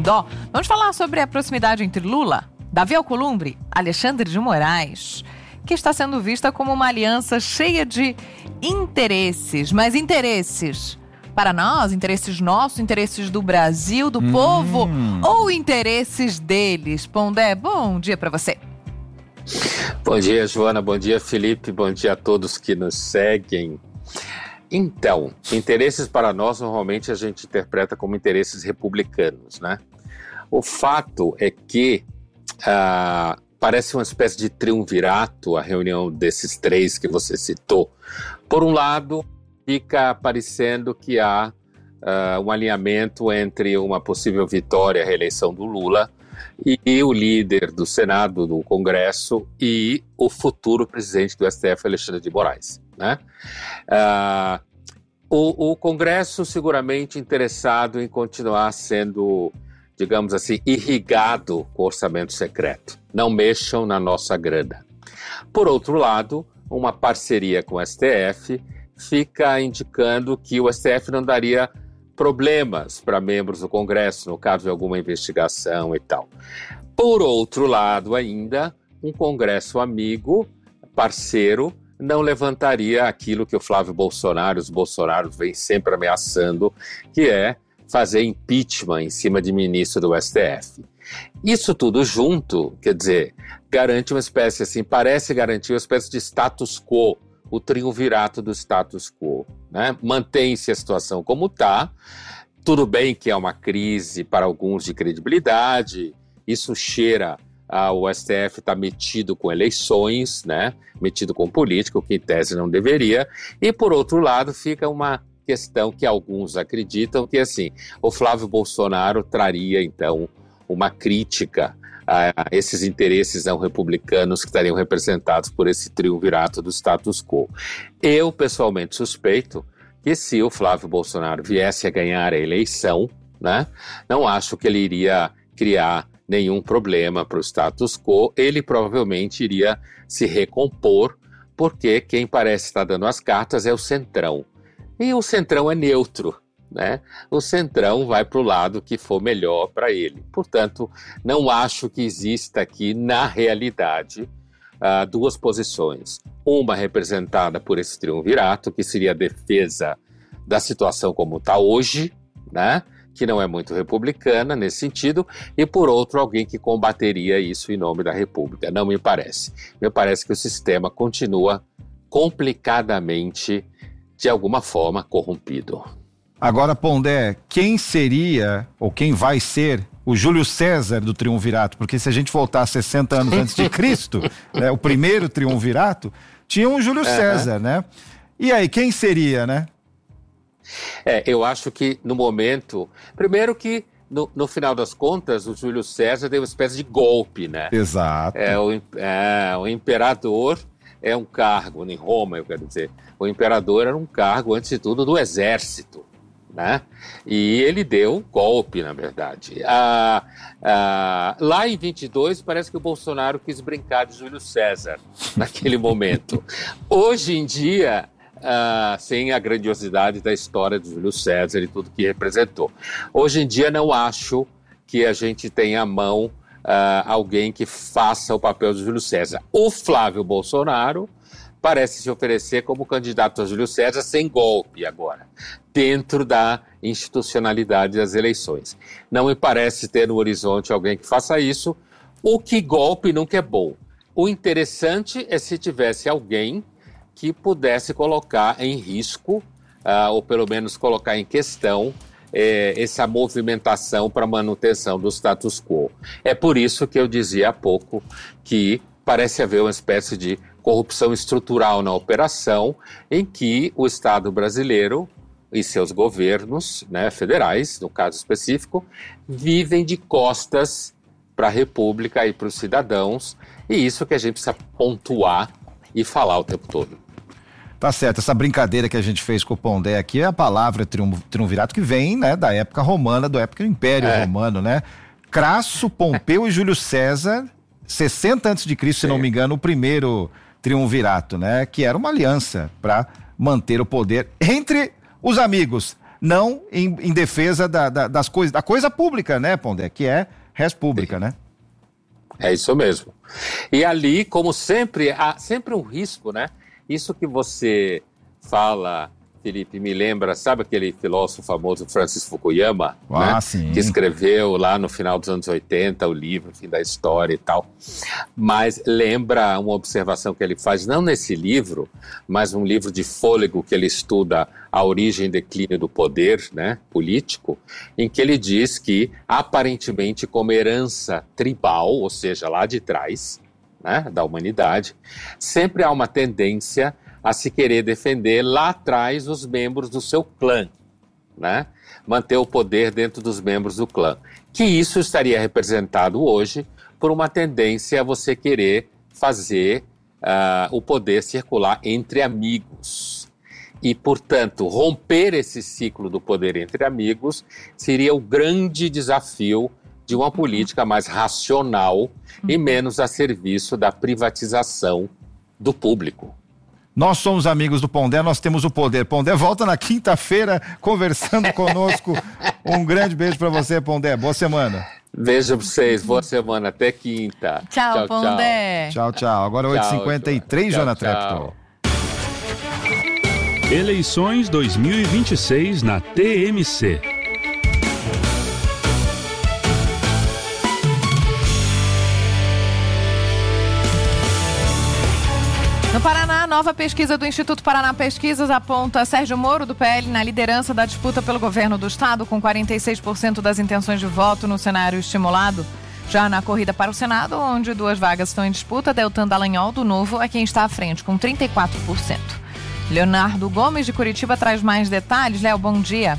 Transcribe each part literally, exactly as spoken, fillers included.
Lindó. Vamos falar sobre a proximidade entre Lula, Davi Alcolumbre, Alexandre de Moraes, que está sendo vista como uma aliança cheia de interesses. Mas interesses para nós, interesses nossos, interesses do Brasil, do hum. povo, ou interesses deles? Pondé, bom dia para você. Bom dia, Joana. Bom dia, Felipe. Bom dia a todos que nos seguem. Então, interesses para nós, normalmente a gente interpreta como interesses republicanos, né? O fato é que ah, parece uma espécie de triunvirato a reunião desses três que você citou. Por um lado, fica parecendo que há uh, um alinhamento entre uma possível vitória à reeleição do Lula e, e o líder do Senado, do Congresso, e o futuro presidente do S T F, Alexandre de Moraes, né? Uh, o, o Congresso seguramente interessado em continuar sendo, digamos assim, irrigado com orçamento secreto. Não mexam na nossa grana. Por outro lado, uma parceria com o S T F fica indicando que o S T F não daria problemas para membros do Congresso, no caso de alguma investigação e tal. Por outro lado ainda, um Congresso amigo, parceiro, não levantaria aquilo que o Flávio Bolsonaro, os Bolsonaros vêm sempre ameaçando, que é fazer impeachment em cima de ministro do S T F. Isso tudo junto, quer dizer, garante uma espécie assim, parece garantir uma espécie de status quo, o triunvirato do status quo, né? Mantém-se a situação como está, tudo bem que é uma crise para alguns de credibilidade, isso cheira ao S T F estar metido com eleições, né? Metido com política, o que em tese não deveria, e por outro lado fica uma questão que alguns acreditam que assim, o Flávio Bolsonaro traria então uma crítica a esses interesses não republicanos que estariam representados por esse triunvirato do status quo. Eu, pessoalmente, suspeito que se o Flávio Bolsonaro viesse a ganhar a eleição, né, não acho que ele iria criar nenhum problema para o status quo, ele provavelmente iria se recompor, porque quem parece estar dando as cartas é o Centrão. E o Centrão é neutro, né? O Centrão vai para o lado que for melhor para ele. Portanto, não acho que exista aqui, na realidade, uh, duas posições. Uma representada por esse triunvirato, que seria a defesa da situação como está hoje, né? Que não é muito republicana nesse sentido, e por outro, alguém que combateria isso em nome da República. Não me parece. Me parece que o sistema continua complicadamente, de alguma forma, corrompido. Agora, Pondé, quem seria, ou quem vai ser, o Júlio César do triunvirato? Porque se a gente voltar sessenta anos antes de Cristo, né, o primeiro triunvirato, tinha um Júlio César, né? E aí, quem seria, né? É, eu acho que no momento, primeiro que no, no final das contas, o Júlio César deu uma espécie de golpe, né? Exato. É, o, é, o imperador é um cargo, em Roma, eu quero dizer, o imperador era um cargo, antes de tudo, do exército, né? E ele deu um golpe, na verdade. Ah, ah, lá em vinte e dois, parece que o Bolsonaro quis brincar de Júlio César, naquele momento. Hoje em dia, ah, sem a grandiosidade da história de Júlio César e tudo que representou. Hoje em dia, não acho que a gente tenha à mão ah, alguém que faça o papel de Júlio César. O Flávio Bolsonaro parece se oferecer como candidato a Júlio César sem golpe agora, dentro da institucionalidade das eleições. Não me parece ter no horizonte alguém que faça isso, o que golpe nunca é bom. O interessante é se tivesse alguém que pudesse colocar em risco, uh, ou pelo menos colocar em questão, eh, essa movimentação para a manutenção do status quo. É por isso que eu dizia há pouco que parece haver uma espécie de corrupção estrutural na operação, em que o Estado brasileiro e seus governos, né, federais, no caso específico, vivem de costas para a República e para os cidadãos, e isso que a gente precisa pontuar e falar o tempo todo. Tá certo, essa brincadeira que a gente fez com o Pondé aqui é a palavra triunv- triunvirato que vem, né, da época romana, da época do Império é. Romano, né? Crasso, Pompeu e Júlio César, sessenta antes de Cristo, se não me engano, o primeiro triunvirato, né? Que era uma aliança para manter o poder entre os amigos. não em, em defesa da, da, das coisas, da coisa pública, né, Pondé? Que é res pública, né? É isso mesmo. E ali, como sempre, há sempre um risco, né? Isso que você fala, Felipe, me lembra, sabe aquele filósofo famoso Francis Fukuyama, ah, né? Sim. Que escreveu lá no final dos anos oitenta o livro Fim da História e tal. Mas lembra uma observação que ele faz, não nesse livro, mas um livro de fôlego que ele estuda a origem e declínio do poder, né, político, em que ele diz que, aparentemente, como herança tribal, ou seja, lá de trás, né, da humanidade, sempre há uma tendência a se querer defender lá atrás os membros do seu clã, né? Manter o poder dentro dos membros do clã. Que isso estaria representado hoje por uma tendência a você querer fazer uh, o poder circular entre amigos. E, portanto, romper esse ciclo do poder entre amigos seria o grande desafio de uma política mais racional e menos a serviço da privatização do público. Nós somos amigos do Pondé, nós temos o poder. Pondé volta na quinta-feira conversando conosco. Um grande beijo para você, Pondé. Boa semana. Beijo para vocês. Boa semana. Até quinta. Tchau, tchau Pondé. Tchau, tchau. Agora oito e cinquenta e três, Joana Trepton. Eleições dois mil e vinte e seis na T M C. No Paraná, nova pesquisa do Instituto Paraná Pesquisas aponta Sérgio Moro, do P L, na liderança da disputa pelo governo do estado, com quarenta e seis por cento das intenções de voto no cenário estimulado. Já na corrida para o Senado, onde duas vagas estão em disputa, Deltan Dallagnol, do Novo, é quem está à frente, com trinta e quatro por cento. Leonardo Gomes, de Curitiba, traz mais detalhes. Léo, bom dia.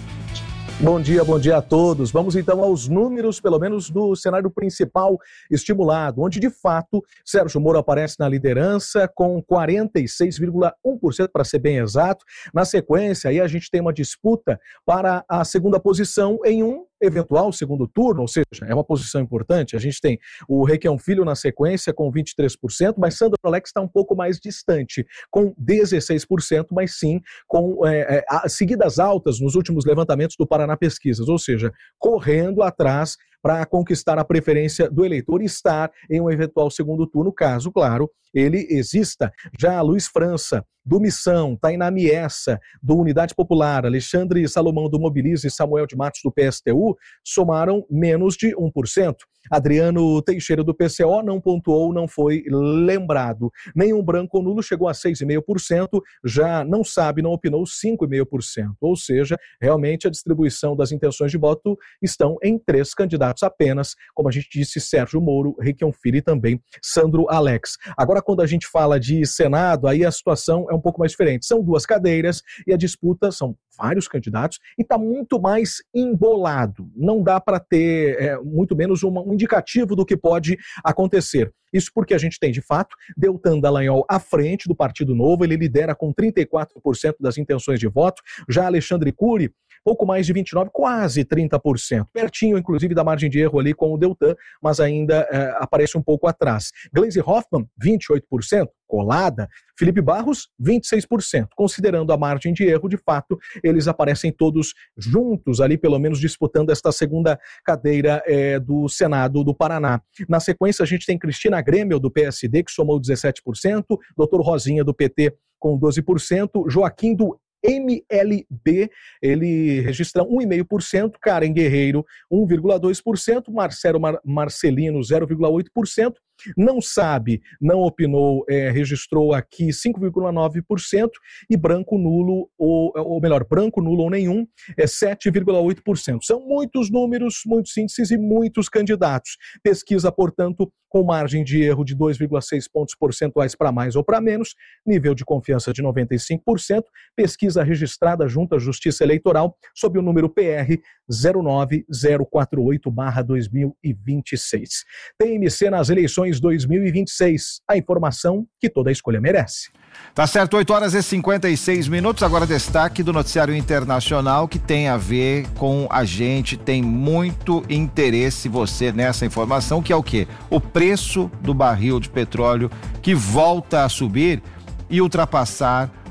Bom dia, bom dia a todos. Vamos então aos números, pelo menos do cenário principal estimulado, onde de fato Sérgio Moro aparece na liderança com quarenta e seis vírgula um por cento, para ser bem exato. Na sequência, aí a gente tem uma disputa para a segunda posição em um eventual segundo turno, ou seja, é uma posição importante. A gente tem o Requião Filho na sequência com vinte e três por cento, mas Sandro Alex está um pouco mais distante, com dezesseis por cento, mas sim com é, é, seguidas altas nos últimos levantamentos do Paraná Pesquisas, ou seja, correndo atrás para conquistar a preferência do eleitor e estar em um eventual segundo turno, caso, claro, ele exista. Já Luiz França, do Missão, Tainá Miessa, do Unidade Popular, Alexandre Salomão, do Mobilize e Samuel de Matos, do P S T U, somaram menos de um por cento. Adriano Teixeira, do P C O, não pontuou, não foi lembrado. Nenhum branco ou nulo chegou a seis vírgula cinco por cento, já não sabe, não opinou cinco vírgula cinco por cento. Ou seja, realmente a distribuição das intenções de voto estão em três candidatos apenas, como a gente disse, Sérgio Moro, Requião Filho e também Sandro Alex. Agora, quando a gente fala de Senado, aí a situação é um pouco mais diferente. São duas cadeiras e a disputa são vários candidatos e está muito mais embolado. Não dá para ter é, muito menos uma, um indicativo do que pode acontecer. Isso porque a gente tem, de fato, Deltan Dallagnol à frente do Partido Novo, ele lidera com trinta e quatro por cento das intenções de voto, já Alexandre Cury, pouco mais de vinte e nove por cento, quase trinta por cento, pertinho, inclusive, da margem de erro ali com o Deltan, mas ainda é, aparece um pouco atrás. Gleisi Hoffmann, vinte e oito por cento, colada. Felipe Barros, vinte e seis por cento. Considerando a margem de erro, de fato, eles aparecem todos juntos ali, pelo menos disputando esta segunda cadeira é, do Senado do Paraná. Na sequência, a gente tem Cristina Grêmio, do P S D, que somou dezessete por cento, doutor Rosinha, do P T, com doze por cento, Joaquim, do M L B, ele registra um vírgula cinco por cento, Karen Guerreiro, um vírgula dois por cento, Marcelo Mar- Marcelino, zero vírgula oito por cento, não sabe, não opinou, é, registrou aqui cinco vírgula nove por cento e branco nulo, ou, ou melhor, branco nulo ou nenhum, é sete vírgula oito por cento. São muitos números, muitos índices e muitos candidatos. Pesquisa, portanto, com margem de erro de dois vírgula seis pontos percentuais para mais ou para menos, nível de confiança de noventa e cinco por cento, pesquisa registrada junto à Justiça Eleitoral sob o número P R zero nove zero quatro oito barra dois mil e vinte e seis. T M C nas eleições dois mil e vinte e seis, a informação que toda escolha merece. Tá certo, oito horas e cinquenta e seis minutos, agora destaque do noticiário internacional que tem a ver com a gente, tem muito interesse você nessa informação, que é o quê? O preço do barril de petróleo que volta a subir e ultrapassar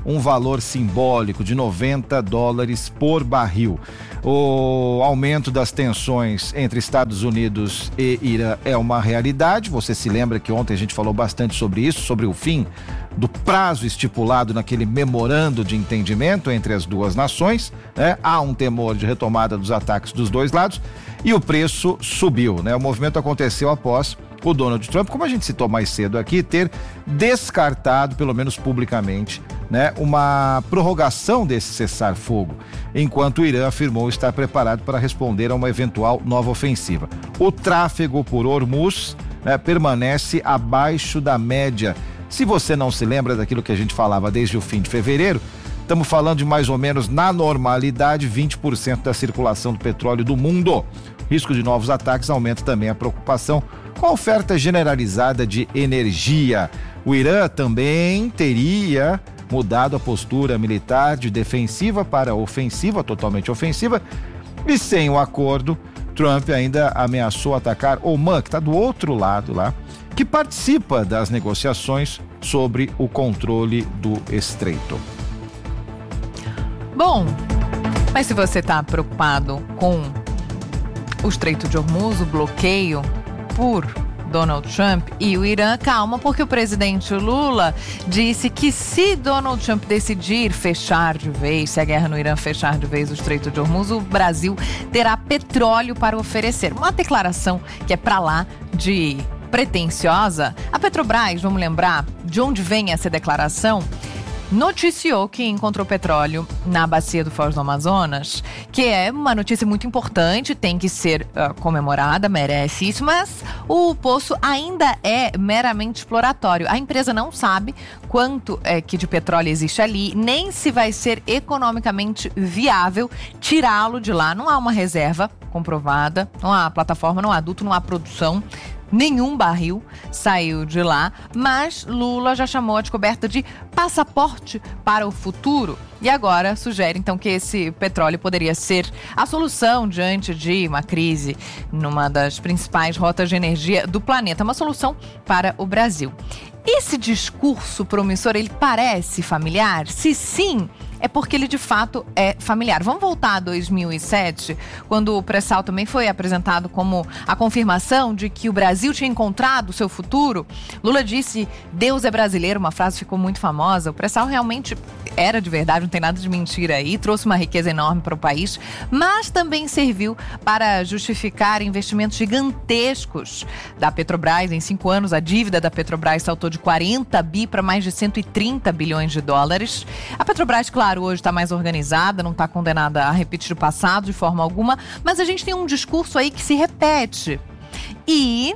um valor simbólico de noventa dólares por barril. O aumento das tensões entre Estados Unidos e Irã é uma realidade. Você se lembra que ontem a gente falou bastante sobre isso, sobre o fim do prazo estipulado naquele memorando de entendimento entre as duas nações, né? Há um temor de retomada dos ataques dos dois lados e o preço subiu, né? O movimento aconteceu após o Donald Trump, como a gente citou mais cedo aqui, ter descartado, pelo menos publicamente, né, uma prorrogação desse cessar-fogo, enquanto o Irã afirmou estar preparado para responder a uma eventual nova ofensiva. O tráfego por Hormuz, né, permanece abaixo da média. Se você não se lembra daquilo que a gente falava desde o fim de fevereiro, estamos falando de mais ou menos, na normalidade, vinte por cento da circulação do petróleo do mundo. O risco de novos ataques aumenta também a preocupação com a oferta generalizada de energia. O Irã também teria mudado a postura militar de defensiva para ofensiva, totalmente ofensiva, e sem o acordo, Trump ainda ameaçou atacar Omã, que está do outro lado lá, que participa das negociações sobre o controle do estreito. Bom, mas se você está preocupado com o Estreito de Hormuz, o bloqueio por Donald Trump e o Irã, calma, porque o presidente Lula disse que se Donald Trump decidir fechar de vez, se a guerra no Irã fechar de vez o Estreito de Hormuz, o Brasil terá petróleo para oferecer. Uma declaração que é para lá de pretensiosa. A Petrobras, vamos lembrar de onde vem essa declaração, noticiou que encontrou petróleo na bacia do Foz do Amazonas, que é uma notícia muito importante, tem que ser uh, comemorada, merece isso, mas o poço ainda é meramente exploratório. A empresa não sabe quanto é que de petróleo existe ali, nem se vai ser economicamente viável tirá-lo de lá. Não há uma reserva comprovada, não há plataforma, não há duto, não há produção. Nenhum barril saiu de lá, mas Lula já chamou a descoberta de passaporte para o futuro e agora sugere então que esse petróleo poderia ser a solução diante de uma crise numa das principais rotas de energia do planeta, uma solução para o Brasil. Esse discurso promissor, ele parece familiar? Se sim, é porque ele de fato é familiar. Vamos voltar a dois mil e sete, quando o pré-sal também foi apresentado como a confirmação de que o Brasil tinha encontrado o seu futuro. Lula disse, Deus é brasileiro, uma frase que ficou muito famosa. O pré-sal realmente era de verdade, não tem nada de mentira aí, trouxe uma riqueza enorme para o país, mas também serviu para justificar investimentos gigantescos da Petrobras. Em cinco anos, a dívida da Petrobras saltou de quarenta bi para mais de cento e trinta bilhões de dólares. A Petrobras, claro, hoje está mais organizada, não está condenada a repetir o passado de forma alguma, mas a gente tem um discurso aí que se repete e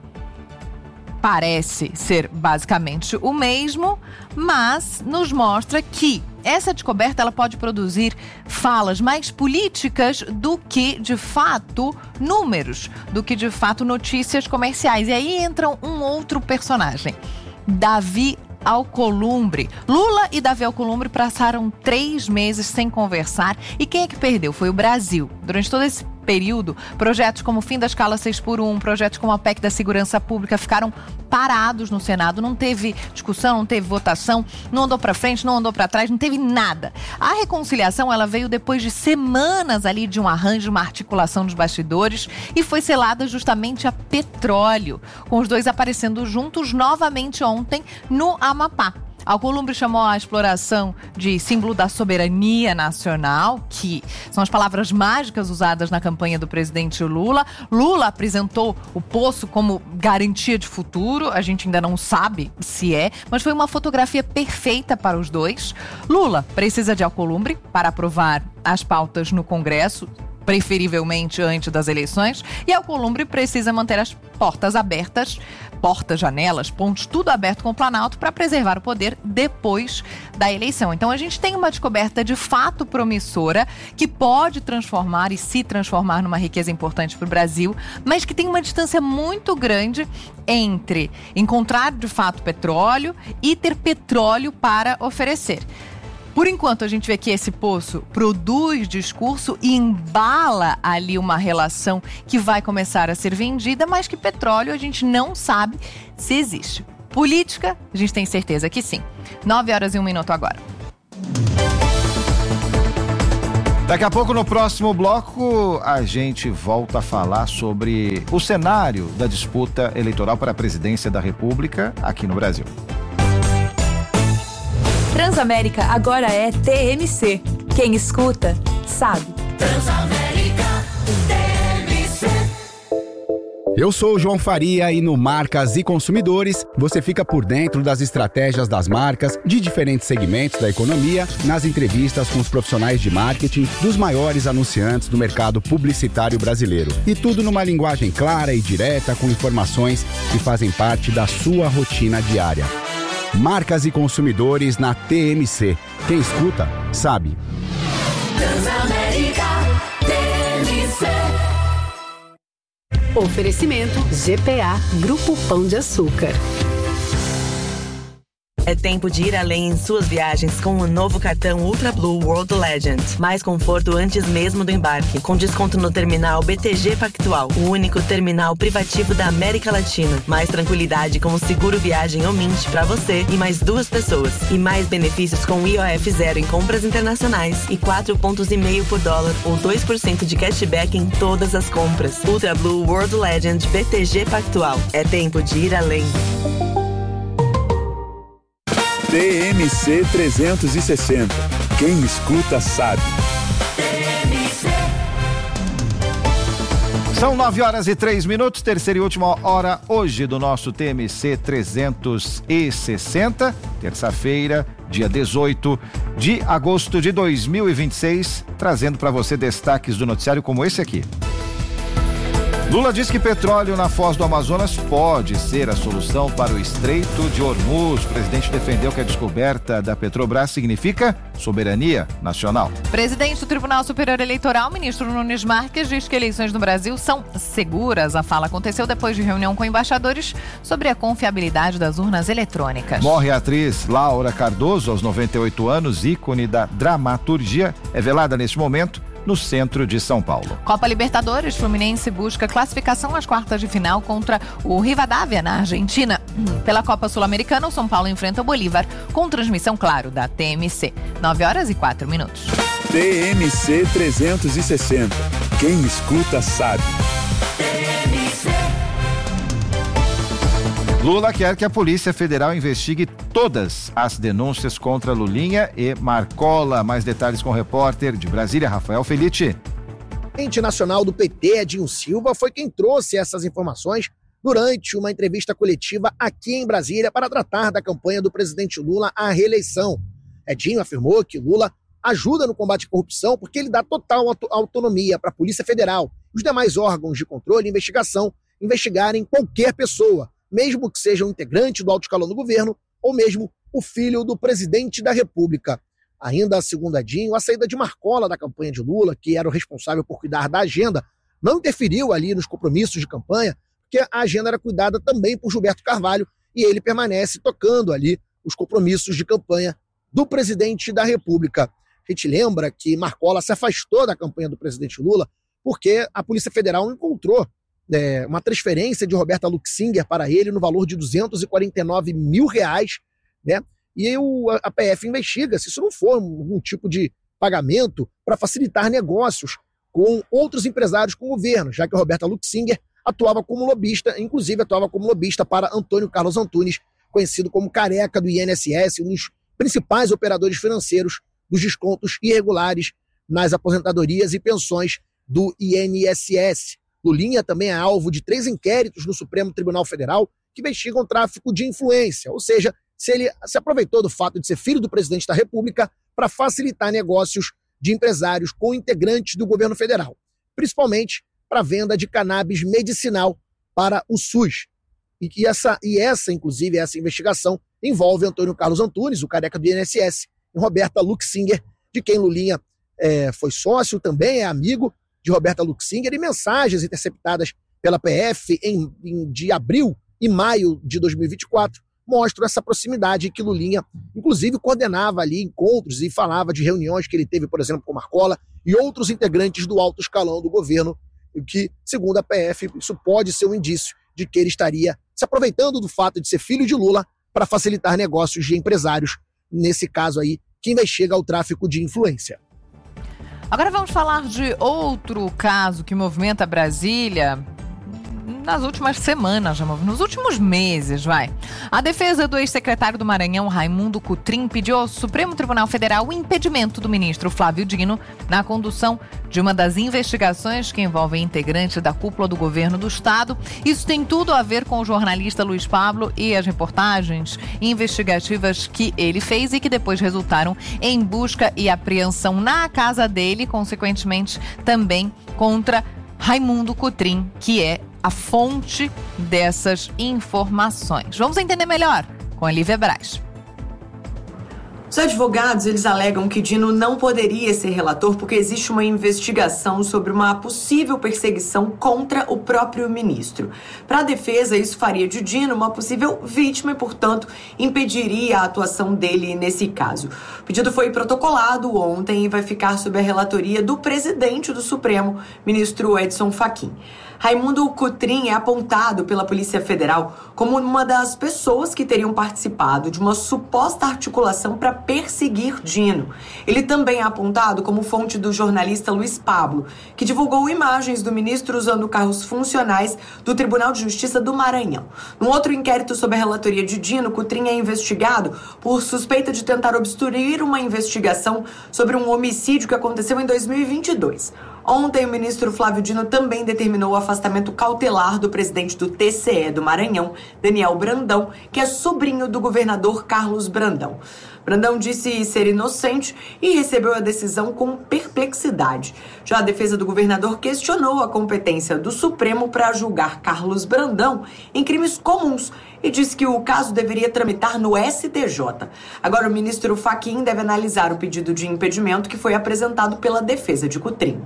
parece ser basicamente o mesmo, mas nos mostra que essa descoberta ela pode produzir falas mais políticas do que, de fato, números, do que, de fato, notícias comerciais. E aí entra um outro personagem, Davi Alcolumbre. Lula e Davi Alcolumbre passaram três meses sem conversar e quem é que perdeu? Foi o Brasil. Durante todo esse período, projetos como o fim da escala seis por um, projetos como a P E C da Segurança Pública ficaram parados no Senado, não teve discussão, não teve votação, não andou para frente, não andou para trás, não teve nada. A reconciliação, ela veio depois de semanas ali de um arranjo, uma articulação dos bastidores e foi selada justamente a petróleo, com os dois aparecendo juntos novamente ontem no Amapá. Alcolumbre chamou a exploração de símbolo da soberania nacional, que são as palavras mágicas usadas na campanha do presidente Lula. Lula apresentou o poço como garantia de futuro, a gente ainda não sabe se é, mas foi uma fotografia perfeita para os dois. Lula precisa de Alcolumbre para aprovar as pautas no Congresso, preferivelmente antes das eleições, e Alcolumbre precisa manter as portas abertas, portas, janelas, pontos, tudo aberto com o Planalto para preservar o poder depois da eleição. Então a gente tem uma descoberta de fato promissora que pode transformar e se transformar numa riqueza importante para o Brasil, mas que tem uma distância muito grande entre encontrar de fato petróleo e ter petróleo para oferecer. Por enquanto, a gente vê que esse poço produz discurso e embala ali uma relação que vai começar a ser vendida, mas que petróleo a gente não sabe se existe. Política, a gente tem certeza que sim. Nove horas e um minuto agora. Daqui a pouco, no próximo bloco, a gente volta a falar sobre o cenário da disputa eleitoral para a presidência da República aqui no Brasil. Transamérica agora é T M C. Quem escuta, sabe. Transamérica T M C. Eu sou o João Faria e no Marcas e Consumidores você fica por dentro das estratégias das marcas de diferentes segmentos da economia, nas entrevistas com os profissionais de marketing dos maiores anunciantes do mercado publicitário brasileiro. E tudo numa linguagem clara e direta, com informações que fazem parte da sua rotina diária. Marcas e Consumidores na T M C. Quem escuta, sabe. Transamérica T M C. Oferecimento G P A Grupo Pão de Açúcar. É tempo de ir além em suas viagens com o novo cartão Ultra Blue World Legend. Mais conforto antes mesmo do embarque, com desconto no terminal B T G Pactual, o único terminal privativo da América Latina. Mais tranquilidade com o seguro viagem ou Mint para você e mais duas pessoas. E mais benefícios com I O F zero em compras internacionais e quatro pontos e meio por dólar ou dois por cento de cashback em todas as compras. Ultra Blue World Legend B T G Pactual. É tempo de ir além. T M C trezentos e sessenta. Quem escuta sabe. T M C. São nove horas e três minutos, terceira e última hora hoje do nosso T M C trezentos e sessenta, terça-feira, dia dezoito de agosto de dois mil e vinte e seis, trazendo para você destaques do noticiário como esse aqui. Lula diz que petróleo na foz do Amazonas pode ser a solução para o Estreito de Hormuz. O presidente defendeu que a descoberta da Petrobras significa soberania nacional. Presidente do Tribunal Superior Eleitoral, ministro Nunes Marques, diz que eleições no Brasil são seguras. A fala aconteceu depois de reunião com embaixadores sobre a confiabilidade das urnas eletrônicas. Morre a atriz Laura Cardoso, aos noventa e oito anos, ícone da dramaturgia, é velada neste momento no centro de São Paulo. Copa Libertadores, Fluminense busca classificação às quartas de final contra o Rivadavia, na Argentina. Pela Copa Sul-Americana, o São Paulo enfrenta o Bolívar, com transmissão, claro, da T M C. nove horas e quatro minutos. T M C trezentos e sessenta. Quem escuta sabe. T M C. Lula quer que a Polícia Federal investigue todas as denúncias contra Lulinha e Marcola. Mais detalhes com o repórter de Brasília, Rafael Felite. O presidente nacional do P T, Edinho Silva, foi quem trouxe essas informações durante uma entrevista coletiva aqui em Brasília para tratar da campanha do presidente Lula à reeleição. Edinho afirmou que Lula ajuda no combate à corrupção porque ele dá total autonomia para a Polícia Federal e os demais órgãos de controle e investigação investigarem qualquer pessoa, mesmo que seja um integrante do alto escalão do governo ou mesmo o filho do presidente da República. Ainda segundo Edinho, a saída de Marcola da campanha de Lula, que era o responsável por cuidar da agenda, não interferiu ali nos compromissos de campanha, porque a agenda era cuidada também por Gilberto Carvalho e ele permanece tocando ali os compromissos de campanha do presidente da República. A gente lembra que Marcola se afastou da campanha do presidente Lula porque a Polícia Federal encontrou É, uma transferência de Roberta Luxinger para ele no valor de duzentos e quarenta e nove mil reais, né? E o, a P F investiga se isso não for algum tipo de pagamento para facilitar negócios com outros empresários com o governo, já que a Roberta Luxinger atuava como lobista, inclusive atuava como lobista para Antônio Carlos Antunes, conhecido como Careca do I N S S, um dos principais operadores financeiros dos descontos irregulares nas aposentadorias e pensões do I N S S. Lulinha também é alvo de três inquéritos no Supremo Tribunal Federal que investigam tráfico de influência, ou seja, se ele se aproveitou do fato de ser filho do presidente da República para facilitar negócios de empresários com integrantes do governo federal, principalmente para a venda de cannabis medicinal para o SUS. E, que essa, e essa, inclusive, essa investigação envolve Antônio Carlos Antunes, o careca do I N S S, e Roberta Luxinger, de quem Lulinha é, foi sócio, também é amigo de Roberta Luxinger, e mensagens interceptadas pela P F em, em, de abril e maio de dois mil e vinte e quatro mostram essa proximidade que Lulinha, inclusive, coordenava ali encontros e falava de reuniões que ele teve, por exemplo, com Marcola e outros integrantes do alto escalão do governo, e que, segundo a P F, isso pode ser um indício de que ele estaria se aproveitando do fato de ser filho de Lula para facilitar negócios de empresários, nesse caso aí, que investiga o tráfico de influência. Agora vamos falar de outro caso que movimenta Brasília nas últimas semanas, já, nos últimos meses, vai. A defesa do ex-secretário do Maranhão, Raimundo Cotrim, pediu ao Supremo Tribunal Federal o impedimento do ministro Flávio Dino na condução de uma das investigações que envolvem integrantes da cúpula do governo do estado. Isso tem tudo a ver com o jornalista Luiz Pablo e as reportagens investigativas que ele fez e que depois resultaram em busca e apreensão na casa dele, consequentemente também contra Raimundo Cotrim, que é a fonte dessas informações. Vamos entender melhor com a Lívia Braz. Os advogados, eles alegam que Dino não poderia ser relator porque existe uma investigação sobre uma possível perseguição contra o próprio ministro. Para a defesa, isso faria de Dino uma possível vítima e, portanto, impediria a atuação dele nesse caso. O pedido foi protocolado ontem e vai ficar sob a relatoria do presidente do Supremo, ministro Edson Fachin. Raimundo Cotrim é apontado pela Polícia Federal como uma das pessoas que teriam participado de uma suposta articulação para perseguir Dino. Ele também é apontado como fonte do jornalista Luiz Pablo, que divulgou imagens do ministro usando carros funcionais do Tribunal de Justiça do Maranhão. Num outro inquérito sob a relatoria de Dino, Cotrim é investigado por suspeita de tentar obstruir uma investigação sobre um homicídio que aconteceu em dois mil e vinte e dois. Ontem, o ministro Flávio Dino também determinou o afastamento cautelar do presidente do T C E do Maranhão, Daniel Brandão, que é sobrinho do governador Carlos Brandão. Brandão disse ser inocente e recebeu a decisão com perplexidade. Já a defesa do governador questionou a competência do Supremo para julgar Carlos Brandão em crimes comuns e disse que o caso deveria tramitar no S T J. Agora, o ministro Fachin deve analisar o pedido de impedimento que foi apresentado pela defesa de Cotrim.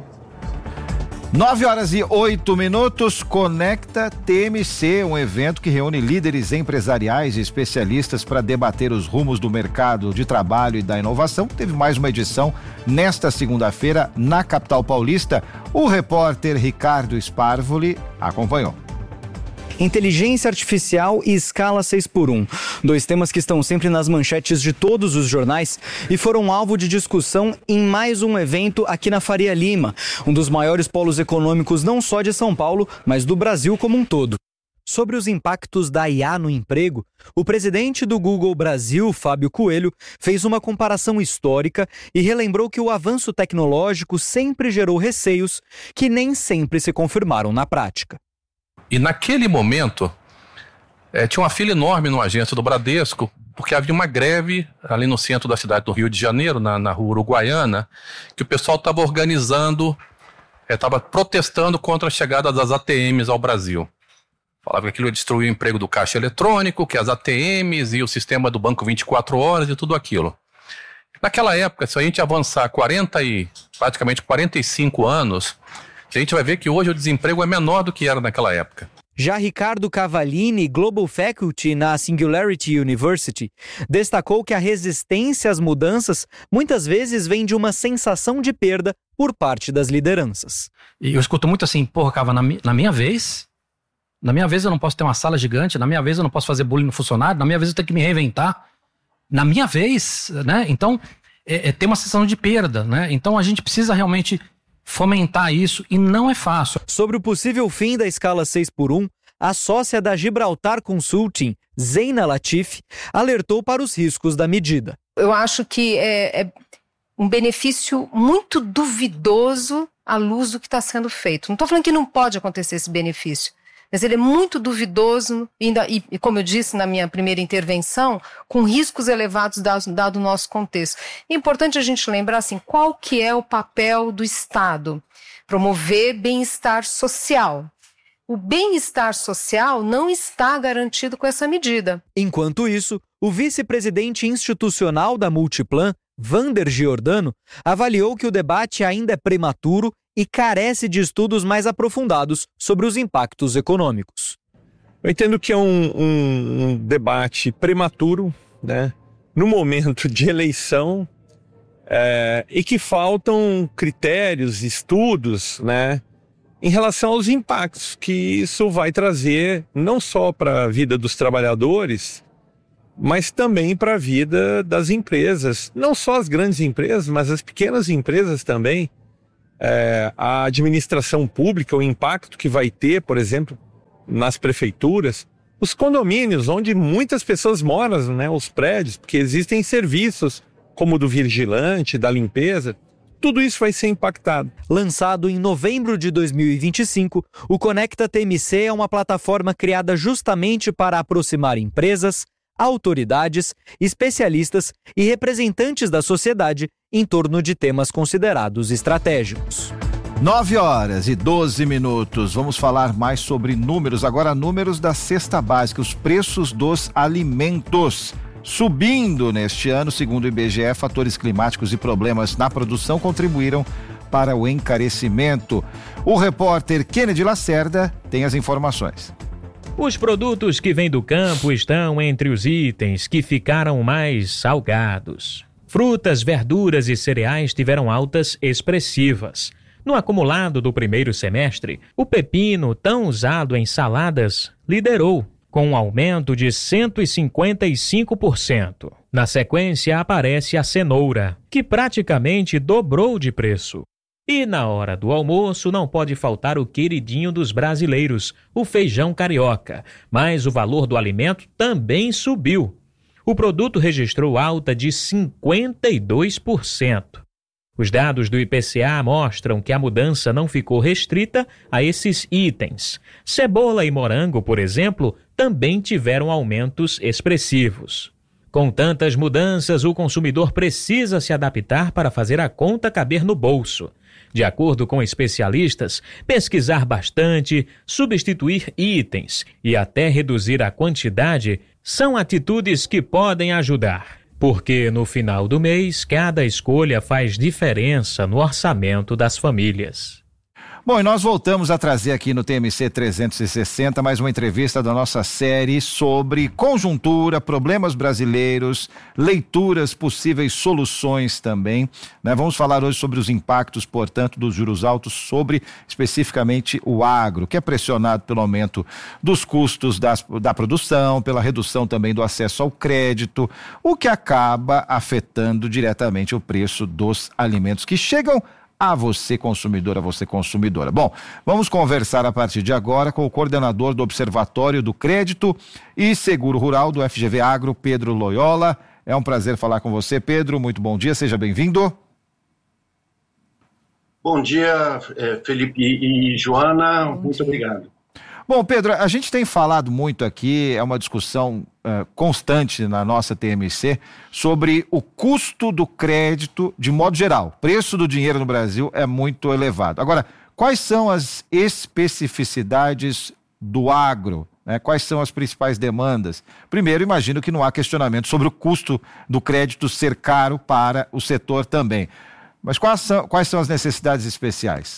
Nove horas e oito minutos, Conecta T M C, um evento que reúne líderes empresariais e especialistas para debater os rumos do mercado de trabalho e da inovação. Teve mais uma edição nesta segunda-feira na capital paulista. O repórter Ricardo Sparvoli acompanhou. Inteligência artificial e escala seis por um. Dois temas que estão sempre nas manchetes de todos os jornais e foram alvo de discussão em mais um evento aqui na Faria Lima, um dos maiores polos econômicos não só de São Paulo, mas do Brasil como um todo. Sobre os impactos da I A no emprego, o presidente do Google Brasil, Fábio Coelho, fez uma comparação histórica e relembrou que o avanço tecnológico sempre gerou receios que nem sempre se confirmaram na prática. E naquele momento, é, tinha uma fila enorme no agência do Bradesco, porque havia uma greve ali no centro da cidade do Rio de Janeiro, na, na rua Uruguaiana, que o pessoal estava organizando, estava é, protestando contra a chegada das A T Ms ao Brasil. Falava que aquilo ia destruir o emprego do caixa eletrônico, que as A T Ms e o sistema do banco vinte e quatro horas e tudo aquilo. Naquela época, se a gente avançar quarenta e, praticamente quarenta e cinco anos... a gente vai ver que hoje o desemprego é menor do que era naquela época. Já Ricardo Cavallini, Global Faculty na Singularity University, destacou que a resistência às mudanças muitas vezes vem de uma sensação de perda por parte das lideranças. E eu escuto muito assim, porra, Cava, na, mi- na minha vez, na minha vez eu não posso ter uma sala gigante, na minha vez eu não posso fazer bullying no funcionário, na minha vez eu tenho que me reinventar, na minha vez, né? Então, é, é, tem uma sensação de perda, né? Então a gente precisa realmente fomentar isso e não é fácil. Sobre o possível fim da escala seis por um, a sócia da Gibraltar Consulting, Zeina Latif, alertou para os riscos da medida. Eu acho que é, é um benefício muito duvidoso à luz do que está sendo feito. Não estou falando que não pode acontecer esse benefício, mas ele é muito duvidoso e, e, como eu disse na minha primeira intervenção, com riscos elevados dado, dado o nosso contexto. É importante a gente lembrar assim, qual que é o papel do Estado? Promover bem-estar social. O bem-estar social não está garantido com essa medida. Enquanto isso, o vice-presidente institucional da Multiplan, Vander Giordano, avaliou que o debate ainda é prematuro e carece de estudos mais aprofundados sobre os impactos econômicos. Eu entendo que é um, um, um debate prematuro, né, no momento de eleição, é, e que faltam critérios, estudos, né, em relação aos impactos que isso vai trazer, não só para a vida dos trabalhadores, mas também para a vida das empresas, não só as grandes empresas, mas as pequenas empresas também. É, a administração pública, o impacto que vai ter, por exemplo, nas prefeituras, os condomínios, onde muitas pessoas moram, né, os prédios, porque existem serviços como o do vigilante, da limpeza, tudo isso vai ser impactado. Lançado em novembro de dois mil e vinte e cinco, o Conecta T M C é uma plataforma criada justamente para aproximar empresas, autoridades, especialistas e representantes da sociedade em torno de temas considerados estratégicos. nove horas e doze minutos. Vamos falar mais sobre números. Agora, números da cesta básica, os preços dos alimentos. Subindo neste ano, segundo o I B G E, fatores climáticos e problemas na produção contribuíram para o encarecimento. O repórter Kennedy Lacerda tem as informações. Os produtos que vêm do campo estão entre os itens que ficaram mais salgados. Frutas, verduras e cereais tiveram altas expressivas. No acumulado do primeiro semestre, o pepino, tão usado em saladas, liderou, com um aumento de cento e cinquenta e cinco por cento. Na sequência aparece a cenoura, que praticamente dobrou de preço. E na hora do almoço não pode faltar o queridinho dos brasileiros, o feijão carioca, mas o valor do alimento também subiu. O produto registrou alta de cinquenta e dois por cento. Os dados do I P C A mostram que a mudança não ficou restrita a esses itens. Cebola e morango, por exemplo, também tiveram aumentos expressivos. Com tantas mudanças, o consumidor precisa se adaptar para fazer a conta caber no bolso. De acordo com especialistas, pesquisar bastante, substituir itens e até reduzir a quantidade são atitudes que podem ajudar. Porque no final do mês, cada escolha faz diferença no orçamento das famílias. Bom, e nós voltamos a trazer aqui no T M C trezentos e sessenta mais uma entrevista da nossa série sobre conjuntura, problemas brasileiros, leituras, possíveis soluções também, né? Vamos falar hoje sobre os impactos, portanto, dos juros altos sobre especificamente o agro, que é pressionado pelo aumento dos custos das, da produção, pela redução também do acesso ao crédito, o que acaba afetando diretamente o preço dos alimentos que chegam a você consumidor, a você consumidora. Bom, vamos conversar a partir de agora com o coordenador do Observatório do Crédito e Seguro Rural do F G V Agro, Pedro Loyola. É um prazer falar com você, Pedro. Muito bom dia, seja bem-vindo. Bom dia, Felipe e Joana, bom muito dia. Obrigado. Bom, Pedro, a gente tem falado muito aqui, é uma discussão uh, constante na nossa T M C, sobre o custo do crédito de modo geral. O preço do dinheiro no Brasil é muito elevado. Agora, quais são as especificidades do agro? Né? Quais são as principais demandas? Primeiro, imagino que não há questionamento sobre o custo do crédito ser caro para o setor também. Mas quais são, quais são as necessidades especiais?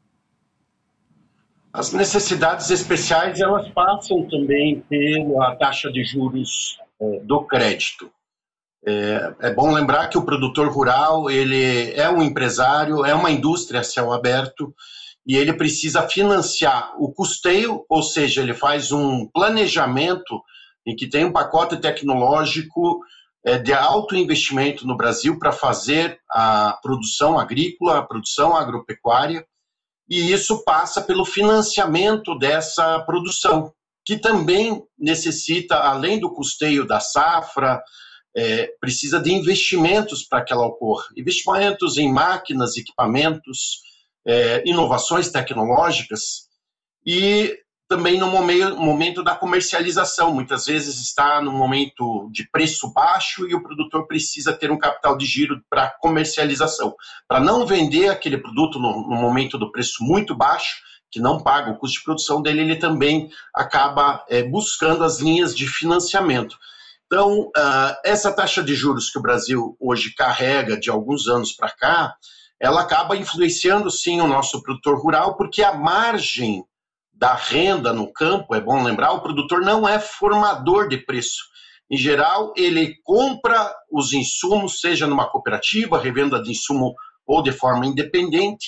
As necessidades especiais, elas passam também pela taxa de juros é, do crédito. É, é bom lembrar que o produtor rural, ele é um empresário, é uma indústria a céu aberto, e ele precisa financiar o custeio, ou seja, ele faz um planejamento em que tem um pacote tecnológico é, de alto investimento no Brasil para fazer a produção agrícola, a produção agropecuária, e isso passa pelo financiamento dessa produção, que também necessita, além do custeio da safra, é, precisa de investimentos para que ela ocorra. Investimentos em máquinas, equipamentos, é, inovações tecnológicas e também no momento, momento da comercialização. Muitas vezes está no momento de preço baixo e o produtor precisa ter um capital de giro para comercialização, para não vender aquele produto no, no momento do preço muito baixo, que não paga o custo de produção dele, ele também acaba é, buscando as linhas de financiamento. Então, uh, essa taxa de juros que o Brasil hoje carrega de alguns anos para cá, ela acaba influenciando sim o nosso produtor rural, porque a margem da renda no campo, é bom lembrar, o produtor não é formador de preço. Em geral, ele compra os insumos, seja numa cooperativa, revenda de insumo ou de forma independente,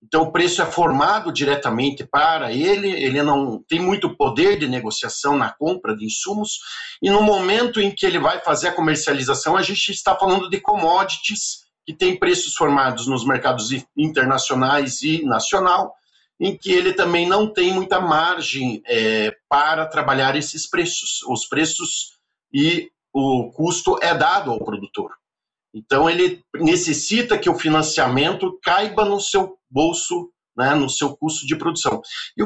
Então, o preço é formado diretamente para ele, ele não tem muito poder de negociação na compra de insumos, e no momento em que ele vai fazer a comercialização, a gente está falando de commodities que têm preços formados nos mercados internacionais e nacional, em que ele também não tem muita margem é, para trabalhar esses preços. Os preços e o custo é dado ao produtor. Então, ele necessita que o financiamento caiba no seu bolso, né, no seu custo de produção. E